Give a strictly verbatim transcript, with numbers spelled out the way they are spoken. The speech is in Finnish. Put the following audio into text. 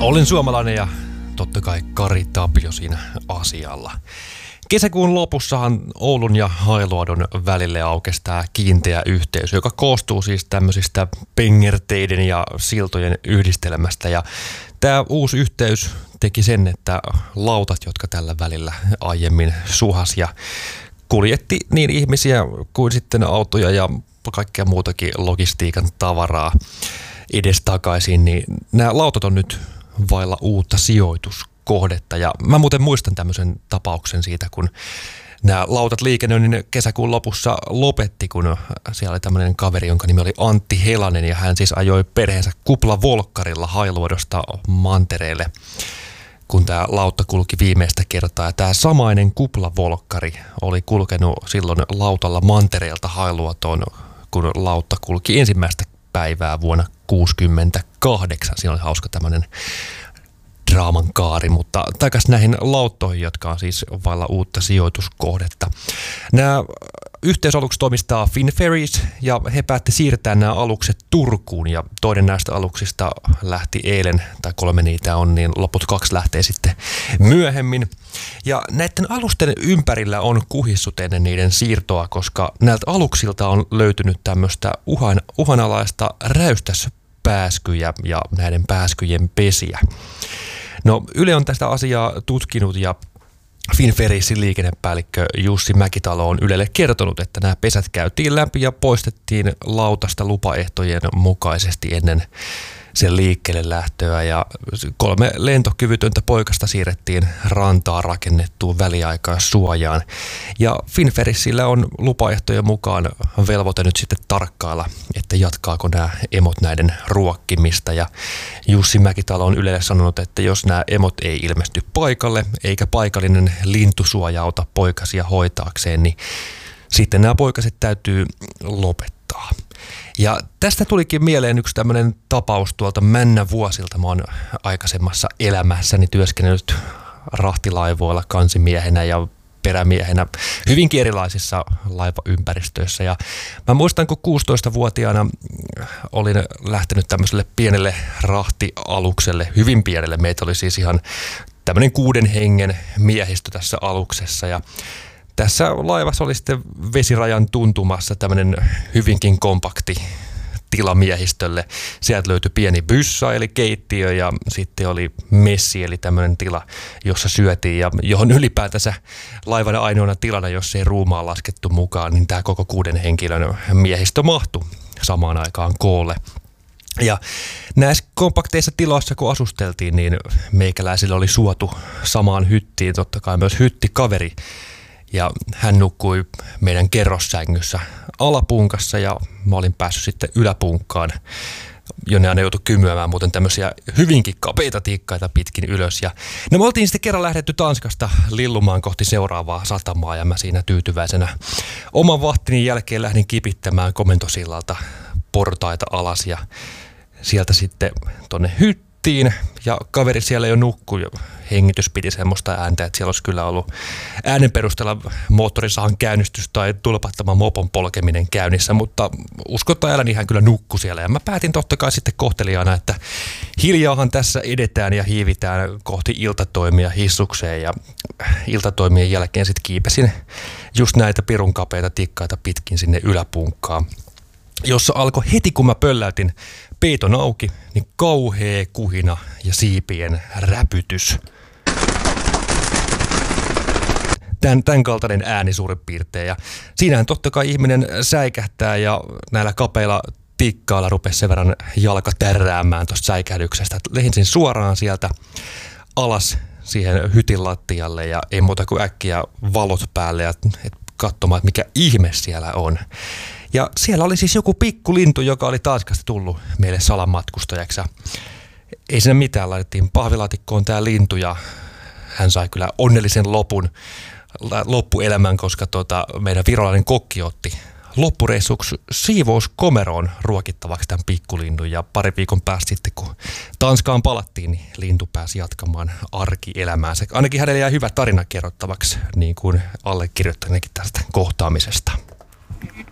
Olin suomalainen ja totta kai Kari Tapio siinä asialla. Kesäkuun lopussahan Oulun ja Hailuodon välille aukesi tämä kiinteä yhteys, joka koostuu siis tämmöisistä pengerteiden ja siltojen yhdistelmästä. Ja tämä uusi yhteys teki sen, että lautat, jotka tällä välillä aiemmin suhas ja kuljetti niin ihmisiä kuin sitten autoja ja kaikkea muutakin logistiikan tavaraa edestakaisin, niin nämä lautat on nyt vailla uutta sijoituskohdetta. Ja mä muuten muistan tämmöisen tapauksen siitä, kun nämä lautat liikennöinnin kesäkuun lopussa lopetti, kun siellä oli tämmöinen kaveri, jonka nimi oli Antti Helanen, ja hän siis ajoi perheensä kuplavolkkarilla Hailuodosta mantereelle, kun tämä lautta kulki viimeistä kertaa. Ja tämä samainen kuplavolkkari oli kulkenut silloin lautalla mantereelta Hailuotoon, kun lautta kulki ensimmäistä päivää vuonna kuusikymmentäkahdeksan. Siinä oli hauska tämmöinen draaman kaari, mutta takaisin näihin lauttoihin, jotka on siis vailla uutta sijoituskohdetta. Nämä yhteysalukset omistaa Finferries ja he päätti siirtää nämä alukset Turkuun ja toinen näistä aluksista lähti eilen, tai kolme niitä on, niin loput kaksi lähtee sitten myöhemmin. Ja näiden alusten ympärillä on kuhissut ennen niiden siirtoa, koska näiltä aluksilta on löytynyt tämmöistä uhan, uhanalaista räystäspääskyjä ja näiden pääskyjen pesiä. No, Yle on tästä asiaa tutkinut ja Finferriesin liikennepäällikkö Jussi Mäkitalo on Ylelle kertonut, että nämä pesät käytiin läpi ja poistettiin lautasta lupaehtojen mukaisesti ennen sen liikkeelle lähtöä, ja kolme lentokyvytöntä poikasta siirrettiin rantaa rakennettuun väliaikaissuojaan. Ja Finferriesillä on lupaehtojen mukaan velvoite nyt sitten tarkkailla, että jatkaako nämä emot näiden ruokkimista. Ja Jussi Mäkitalo on Ylelle sanonut, että jos nämä emot ei ilmesty paikalle, eikä paikallinen lintusuoja ota poikasia hoitaakseen, niin sitten nämä poikaset täytyy lopettaa. Ja tästä tulikin mieleen yksi tämmöinen tapaus tuolta Männä vuosilta. Mä oon aikaisemmassa elämässäni työskennellyt rahtilaivoilla kansimiehenä ja perämiehenä hyvinkin erilaisissa laivaympäristöissä. Ja mä muistan, kun kuusitoistavuotiaana olin lähtenyt tämmöiselle pienelle rahtialukselle, hyvin pienelle. Meitä oli siis ihan tämmöinen kuuden hengen miehistö tässä aluksessa, ja tässä laivassa oli sitten vesirajan tuntumassa tämmöinen hyvinkin kompakti tila miehistölle. Sieltä löytyi pieni byssa eli keittiö ja sitten oli messi eli tämmöinen tila, jossa syötiin ja johon ylipäätänsä laivan ainoana tilana, jos ei ruumaa laskettu mukaan, niin tämä koko kuuden henkilön miehistö mahtui samaan aikaan koolle. Ja näissä kompakteissa tiloissa, kun asusteltiin, niin meikäläisillä oli suotu samaan hyttiin, totta kai myös hyttikaveri. Ja hän nukkui meidän kerrossängyssä alapunkassa ja mä olin päässyt sitten yläpunkkaan, jonne aina joutui kymyämään muuten tämmöisiä hyvinkin kapeita tikkaita pitkin ylös. Ja no me oltiin sitten kerran lähdetty Tanskasta lillumaan kohti seuraavaa satamaa ja mä siinä tyytyväisenä oman vahtini jälkeen lähdin kipittämään komentosillalta portaita alas ja sieltä sitten tonne hyttiin. Ja kaveri siellä jo nukkui, hengitys piti semmoista ääntä, että siellä olisi kyllä ollut äänen perusteella moottorisahan käynnistys tai tulpattoman mopon polkeminen käynnissä, mutta uskottaa älä, niin hän kyllä nukkui siellä. Ja mä päätin totta kai sitten kohteliaana, että hiljaahan tässä edetään ja hiivitään kohti iltatoimia hissukseen, ja iltatoimien jälkeen sitten kiipesin just näitä pirun kapeita tikkaita pitkin sinne yläpunkkaan, jossa alkoi heti kun mä pölläytin peiton auki, niin kauhea kuhina ja siipien räpytys. Tän, tämän kaltainen ääni suurin piirtein. Ja siinähän totta kai ihminen säikähtää ja näillä kapeilla tikkailla rupesi sen verran jalka tärräämään tuosta säikähdyksestä. Lehinsin suoraan sieltä alas siihen hytin lattialle ja ei muuta kuin äkkiä valot päälle ja katsomaan, että mikä ihme siellä on. Ja siellä oli siis joku pikkulintu, joka oli Tanskasta tullut meille salamatkustajaksi. Ei siinä mitään, laitettiin pahvilaatikkoon tämä lintu ja hän sai kyllä onnellisen lopun, loppuelämän, koska tuota, meidän virolainen kokki otti loppureissuksi siivouskomeroon ruokittavaksi tämän pikkulinnun. Ja pari viikon päästä sitten, kun Tanskaan palattiin, niin lintu pääsi jatkamaan arkielämäänsä. Ainakin hänelle jäi hyvä tarina kerrottavaksi, niin kuin allekirjoittaneekin tästä kohtaamisesta.